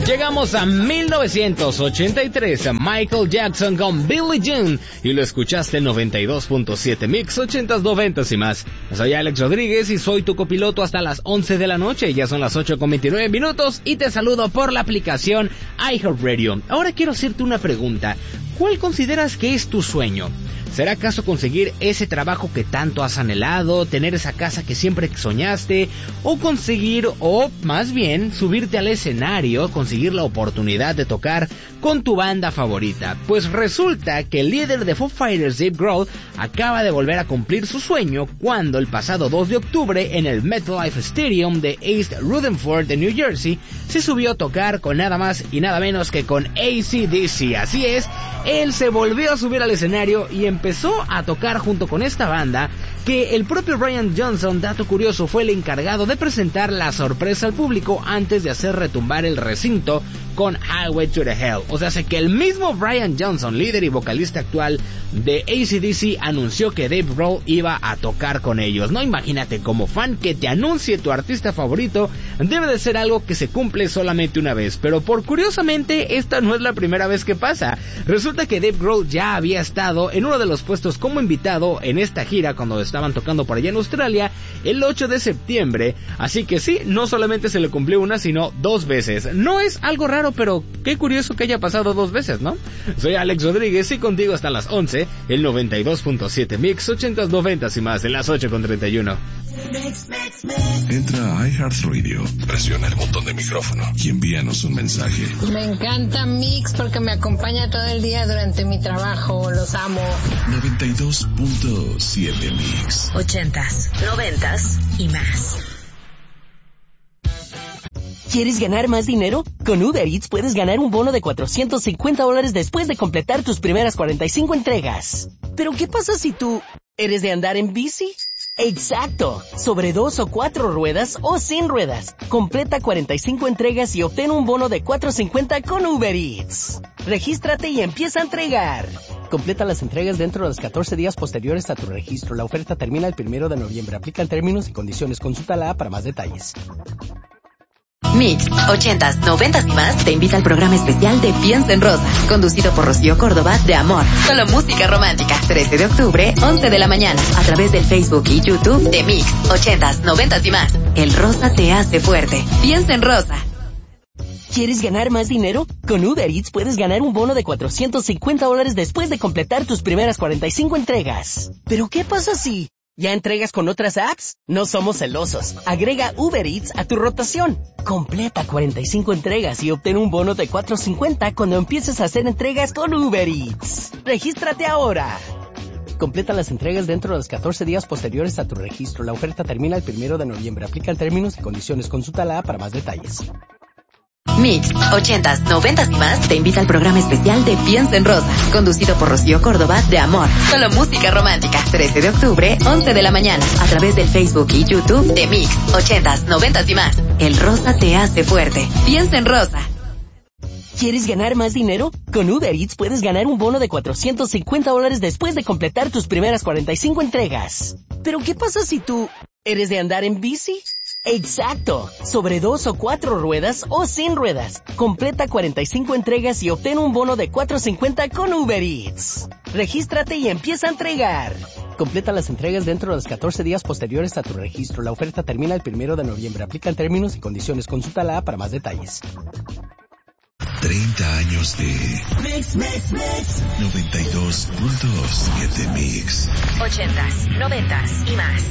Llegamos a 1983, Michael Jackson con Billie Jean, y lo escuchaste en 92.7 Mix, 80s, 90s y más. Soy Alex Rodríguez y soy tu copiloto hasta las 11 de la noche, ya son las 8:29 minutos y te saludo por la aplicación iHeartRadio. Ahora quiero hacerte una pregunta, ¿cuál consideras que es tu sueño? ¿Será acaso conseguir ese trabajo que tanto has anhelado, tener esa casa que siempre soñaste, o conseguir, o más bien, subirte al escenario, conseguir la oportunidad de tocar con tu banda favorita? Pues resulta que el líder de Foo Fighters, Dave Grohl, acaba de volver a cumplir su sueño cuando el pasado 2 de octubre en el MetLife Stadium de East Rutherford de New Jersey se subió a tocar con nada más y nada menos que con AC/DC. Así es, él se volvió a subir al escenario y empezó a tocar junto con esta banda que el propio Brian Johnson, dato curioso, fue el encargado de presentar la sorpresa al público antes de hacer retumbar el recinto con Highway to the Hell. O sea, que el mismo Brian Johnson, líder y vocalista actual de AC/DC, anunció que Dave Grohl iba a tocar con ellos. No, imagínate, como fan, que te anuncie tu artista favorito debe de ser algo que se cumple solamente una vez, pero por curiosamente esta no es la primera vez que pasa. Resulta que Dave Grohl ya había estado en uno de los puestos como invitado en esta gira cuando estaban tocando por allá en Australia el 8 de septiembre, así que sí, no solamente se le cumplió una, sino 2 veces. No es algo raro, pero qué curioso que haya pasado 2 veces, ¿no? Soy Alex Rodríguez y contigo hasta las 11, el 92.7 Mix, 80s, 90s y más, en las 8:31. Entra a iHeartRadio, presiona el botón de micrófono y envíanos un mensaje. Me encanta Mix porque me acompaña todo el día durante mi trabajo, los amo. 92.7 Mix. 80s, 90s y más. ¿Quieres ganar más dinero? Con Uber Eats puedes ganar un bono de $450 después de completar tus primeras 45 entregas. ¿Pero qué pasa si tú eres de andar en bici? ¡Exacto! Sobre 2 o 4 ruedas o sin ruedas. Completa 45 entregas y obtén un bono de $450 con Uber Eats. Regístrate y empieza a entregar. Completa las entregas dentro de los 14 días posteriores a tu registro. La oferta termina el 1 de noviembre. Aplican términos y condiciones. Consulta la app para más detalles. Mix, 80s, 90s y más te invita al programa especial de Piensa en Rosa, conducido por Rocío Córdoba de Amor. Solo música romántica, 13 de octubre, 11 de la mañana, a través del Facebook y YouTube de Mix, 80s, 90s y más. El rosa te hace fuerte. Piensa en Rosa. ¿Quieres ganar más dinero? Con Uber Eats puedes ganar un bono de $450 después de completar tus primeras 45 entregas. ¿Pero qué pasa si ya entregas con otras apps? No somos celosos. Agrega Uber Eats a tu rotación. Completa 45 entregas y obtén un bono de $450 cuando empieces a hacer entregas con Uber Eats. ¡Regístrate ahora! Completa las entregas dentro de los 14 días posteriores a tu registro. La oferta termina el 1 de noviembre. Aplican términos y condiciones. Consulta la app para más detalles. Mix, 80s, 90s y más te invita al programa especial de Piensa en Rosa, conducido por Rocío Córdoba de Amor. Solo música romántica, 13 de octubre, 11 de la mañana, a través del Facebook y YouTube de Mix, 80s, 90s y más. El rosa te hace fuerte. Piensa en Rosa. ¿Quieres ganar más dinero? Con Uber Eats puedes ganar un bono de $450 después de completar tus primeras 45 entregas. ¿Pero qué pasa si tú eres de andar en bici? ¡Exacto! Sobre 2 o 4 ruedas o sin ruedas. Completa 45 entregas y obtén un bono de $450 con Uber Eats. Regístrate y empieza a entregar. Completa las entregas dentro de los 14 días posteriores a tu registro. La oferta termina el 1 de noviembre. Aplican términos y condiciones. Consulta la app para más detalles. 30 años de Mix, Mix, Mix. 92.7 Mix. 80s, 90s y más.